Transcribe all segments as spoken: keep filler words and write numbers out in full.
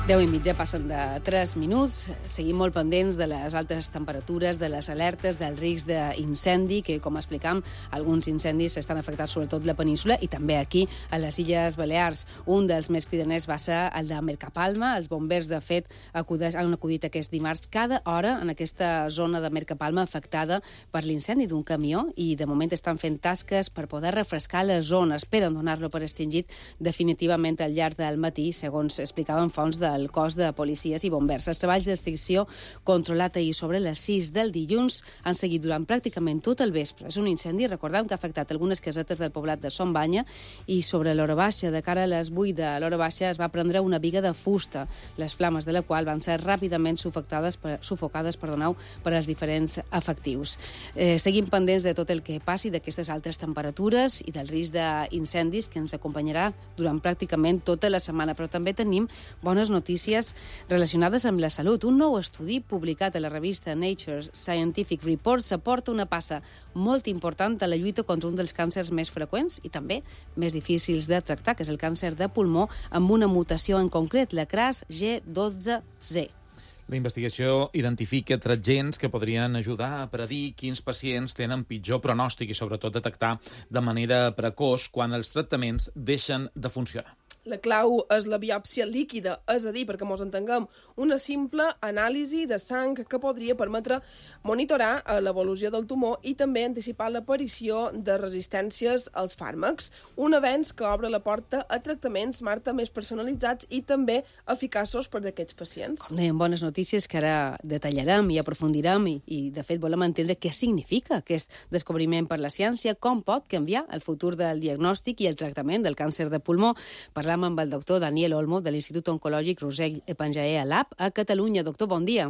deu i mitja passen de tres minuts. Seguim molt pendents de les altes temperatures, de les alertes, del risc d'incendi, que, com explicam, alguns incendis estan afectats sobretot la península i també aquí, a les Illes Balears. Un dels més cridaners va ser el de Mercapalma. Els bombers, de fet, han acudit aquest dimarts cada hora en aquesta zona de Mercapalma afectada per l'incendi d'un camió i, de moment, estan fent tasques per poder refrescar la zona. Esperen donar-lo per extingit definitivament al llarg del matí, segons explicaven fonts de el cos de policies i bombers. Els treballs d'extinció controlat ahir sobre les sis del dilluns han seguit durant pràcticament tot el vespre. És un incendi, recordem, que ha afectat algunes casetes del poblat de Son Banya i sobre l'hora baixa, de cara a les vuit de l'hora baixa, es va prendre una biga de fusta, les flames de la qual van ser ràpidament sufocades per, sufocades perdoneu, per als diferents efectius. Eh, seguim pendents de tot el que passi, d'aquestes altes temperatures i del risc d'incendis que ens acompanyarà durant pràcticament tota la setmana, però també tenim bones notícies notícies relacionades amb la salut. Un nou estudi publicat a la revista Nature Scientific Reports aporta una passa molt important a la lluita contra un dels càncers més freqüents i també més difícils de tractar, que és el càncer de pulmó, amb una mutació en concret, la C R A S G dotze Z. La investigació identifica tres gens que podrien ajudar a predir quins pacients tenen pitjor pronòstic i, sobretot, detectar de manera precoç quan els tractaments deixen de funcionar. La clau és la biòpsia líquida, és a dir, perquè ens entenguem, una simple anàlisi de sang que podria permetre monitorar l'evolució del tumor i també anticipar l'aparició de resistències als fàrmacs, un avenç que obre la porta a tractaments, Marta, més personalitzats i també eficaços per a aquests pacients. Com dèiem, bones notícies que ara detallarem i aprofundirem i, i de fet, volem entendre què significa aquest descobriment per la ciència, com pot canviar el futur del diagnòstic i el tractament del càncer de pulmó. Parlam amb el doctor Daniel Olmo de l'Institut Oncològic Roser Epanjaé a l'A P a Catalunya. Doctor, bon dia.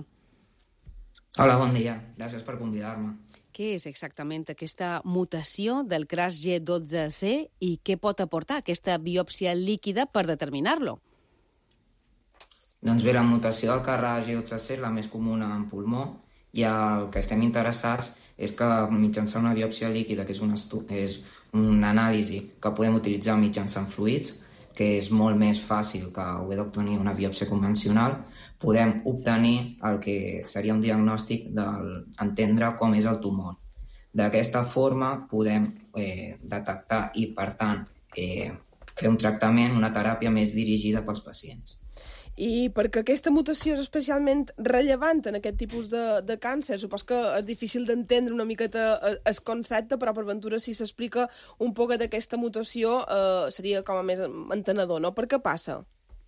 Hola, bon dia. Gràcies per convidar-me. Què és exactament aquesta mutació del C R A S G dotze Z i què pot aportar aquesta biòpsia líquida per determinar-lo? Doncs bé, la mutació del C R A S G dotze Z és la més comuna en pulmó i el que estem interessats és que mitjançant una biòpsia líquida, que és, un estu- és una anàlisi que podem utilitzar mitjançant fluids, que és molt més fàcil que haver d'obtenir una biòpsia convencional, podem obtenir el que seria un diagnòstic d'entendre com és el tumor. D'aquesta forma podem eh, detectar i, per tant, eh, fer un tractament, una teràpia més dirigida pels pacients. I perquè aquesta mutació és especialment rellevant en aquest tipus de, de càncer, supos que és difícil d'entendre una miqueta el concepte, però per ventura si s'explica un poc d'aquesta mutació eh, seria com a més entenedor, no? Per què passa?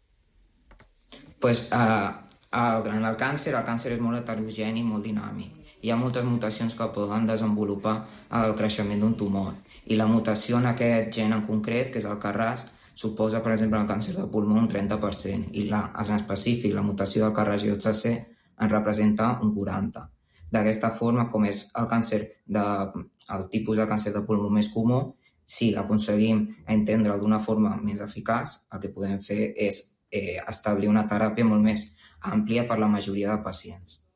Pues, eh, el, en el càncer, el càncer és molt heterogeni, molt dinàmic. Hi ha moltes mutacions que poden desenvolupar el creixement d'un tumor. I la mutació en aquest gen en concret, que és el C R A S, suposa, per exemple, el càncer de pulmó un trenta per cent i la, en específic la mutació del C R A S G dotze Z en representa un quaranta per cent. D'aquesta forma, com és el càncer de, el tipus de càncer de pulmó més comú, si aconseguim entendre d'una forma més eficaç, el que podem fer és eh, establir una teràpia molt més àmplia per la majoria de pacients.